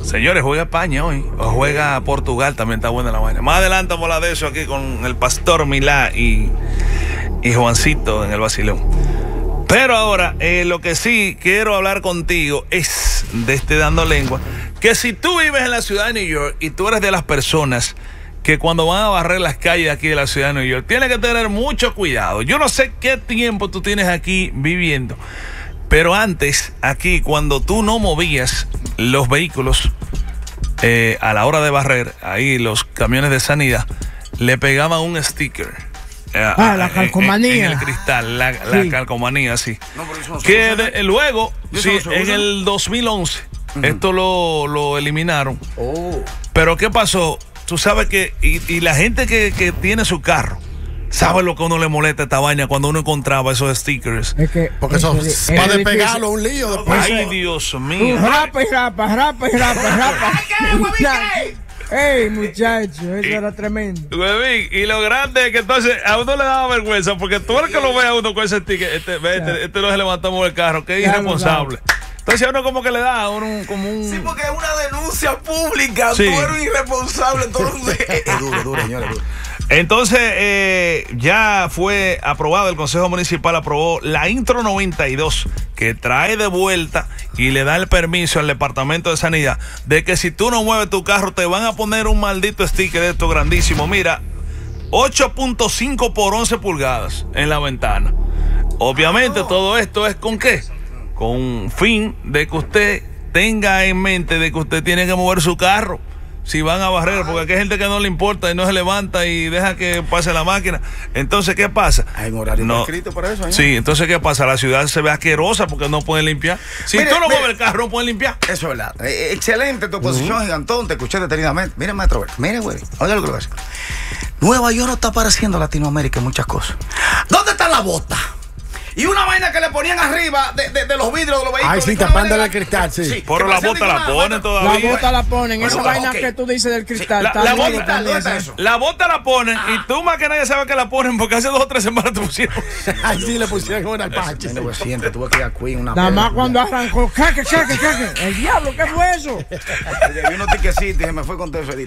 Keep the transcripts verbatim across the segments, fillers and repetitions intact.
Señores, juega España hoy, o juega Portugal, también está buena la vaina. Más adelante vamos a hablar de eso aquí con el pastor Milá y, y Juancito en el vacilón. Pero ahora, eh, lo que sí quiero hablar contigo es de este Dando Lengua, que si tú vives en la ciudad de New York y tú eres de las personas que cuando van a barrer las calles aquí de la ciudad de New York, tienes que tener mucho cuidado. Yo no sé qué tiempo tú tienes aquí viviendo, pero antes, aquí, cuando tú no movías los vehículos eh, a la hora de barrer, ahí los camiones de sanidad, le pegaban un sticker. Eh, ah, la calcomanía. En, en el cristal, la, la sí. calcomanía, sí. No, pero eso no que de, luego, sí, no en el dos mil once, uh-huh. esto lo, lo eliminaron. Oh. Pero ¿qué pasó? Tú sabes que, y, y la gente que, que tiene su carro, ¿sabe lo que a uno le molesta esta vaina cuando uno encontraba esos stickers? Es que, porque es son que, para despegarlo un lío después. Ay, Dios mío. Tú rapa y rapa, rapa y rapa, rapa. Ey, muchacho, eso y, era tremendo. Huevín, y lo grande es que entonces a uno le daba vergüenza, porque tú el que lo ve a uno con ese sticker, este, este, este no se levantamos el carro, que es irresponsable. Entonces a uno como que le da un, como un... Sí, porque es una denuncia pública. Sí. Tú eres irresponsable. Todo es duro, duro, señores. Entonces eh, ya fue aprobado, el Consejo Municipal aprobó la Intro noventa y dos, que trae de vuelta y le da el permiso al Departamento de Sanidad de que si tú no mueves tu carro te van a poner un maldito sticker de esto grandísimo. Mira, ocho punto cinco por once pulgadas en la ventana. Obviamente todo esto es ¿con qué? Con fin de que usted tenga en mente de que usted tiene que mover su carro si van a barrer, porque aquí hay gente que no le importa y no se levanta y deja que pase la máquina. Entonces, ¿qué pasa? Hay un horario no, escrito para eso, ¿eh? Sí, entonces, ¿qué pasa? La ciudad se ve asquerosa porque no pueden limpiar. Si mire, tú no mueves el carro, no pueden limpiar. Eso es verdad. Eh, excelente tu exposición, uh-huh. Gigantón. Te escuché detenidamente. Mire, maestro, mire, güey. Oiga lo que lo ves. Nueva York no está pareciendo Latinoamérica en muchas cosas. ¿Dónde está la bota? Y una vaina que le ponían arriba de, de, de los vidrios de los vehículos. Ay, sí, tapándole el cristal, sí. sí Pero la bota la ponen todavía. La bota la ponen, esa vaina okay. que tú dices del cristal. Sí. La, la, bota, ¿dónde eso? La bota la ponen ah. y tú más que nadie sabe que la ponen porque hace dos o tres semanas te pusieron. Ay, sí, le pusieron una pacha. No, siempre tuve que ir a Queen una Nada más cuando arrancó, caque, caque, caque. El diablo, ¿qué fue eso? Vi unos tiquecitos y se me fue con todo eso.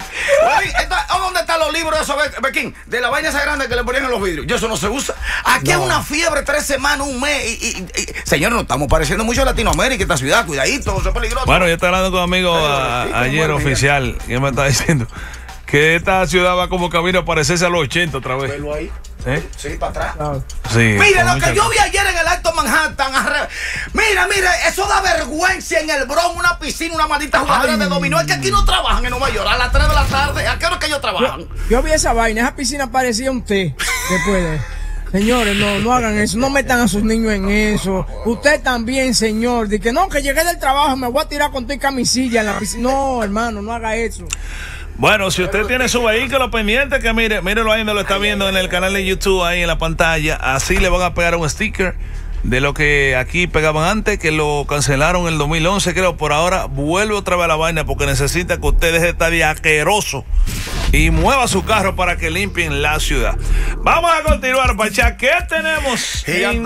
¿Dónde están los libros de eso, Bequín? De la vaina esa grande que le ponían en los vidrios. Yo eso no se usa. Aquí es una fiebre, tres semanas, un mes y señor, nos estamos pareciendo mucho a Latinoamérica, esta ciudad, cuidadito, eso es peligroso. Bueno, yo estaba hablando con un amigo a, ayer oficial, que me está diciendo que esta ciudad va como camino a parecerse a los ochenta otra vez. Velo ahí. ¿Eh? Sí, para atrás. Claro. Sí, mira lo que yo vi ayer en el Alto Manhattan. Arre... Mira, mira, eso da vergüenza en el Bronx, una piscina, una maldita jugadora de dominó. Es que aquí no trabajan en Nueva York a las tres de la tarde. ¿A qué hora que ellos trabajan? Yo, yo vi esa vaina, esa piscina parecía un té. Después de... Señores, no, no hagan eso, no metan a sus niños en eso. Usted también, señor, de que no, que llegué del trabajo, me voy a tirar con tu camisilla en la piscina. No, hermano, no haga eso. Bueno, si usted tiene su vehículo pendiente, que mire, mírelo ahí donde lo está viendo en el canal de YouTube, ahí en la pantalla. Así le van a pegar un sticker de lo que aquí pegaban antes, que lo cancelaron en el dos mil once, creo. Por ahora vuelve otra vez a la vaina porque necesita que usted deje de estar de asqueroso y mueva su carro para que limpien la ciudad. Vamos a continuar, Pachá. ¿Qué tenemos?